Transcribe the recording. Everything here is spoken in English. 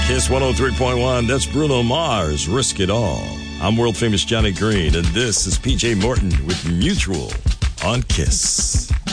Kiss 103.1, that's Bruno Mars, Risk It All. I'm world famous Johnny Green, and this is PJ Morton with Mutual on Kiss.